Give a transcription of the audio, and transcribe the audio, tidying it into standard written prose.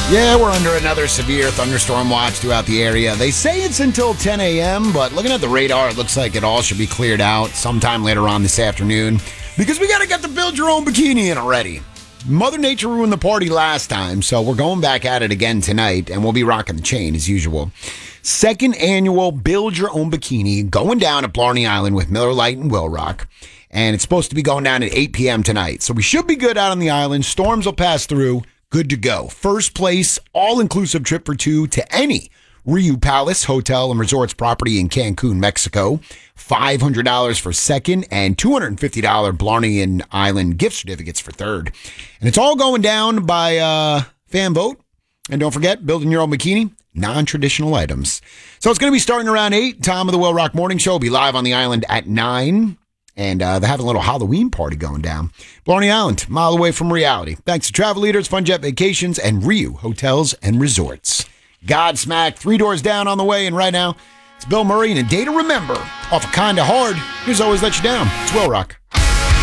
Yeah, we're under another severe thunderstorm watch throughout the area. They say it's until 10 a.m., but looking at the radar, it looks like it all should be cleared out sometime later on this afternoon because we got to get the build your own bikini in already. Mother Nature ruined the party last time, so we're going back at it again tonight, and we'll be rocking the chain as usual. Second annual Build Your Own Bikini going down at Blarney Island with Miller Lite and Will Rock. And it's supposed to be going down at 8 p.m. tonight. So we should be good out on the island. Storms will pass through. Good to go. First place, all-inclusive trip for two to any Rio Palace Hotel and Resorts property in Cancun, Mexico. $500 for second and $250 Blarney and Island gift certificates for third. And it's all going down by fan vote. And don't forget, building your own bikini, non-traditional items. So it's going to be starting around 8. Tom of the Will Rock Morning Show will be live on the island at 9. And they're having a little Halloween party going down. Blarney Island, a mile away from reality. Thanks to Travel Leaders, Fun Jet Vacations, and Rio Hotels and Resorts. Godsmack, 3 doors down on the way. And right now, it's Bill Murray and a day to remember. Off of Kinda Hard. Here's Always Let You Down. It's Will Rock.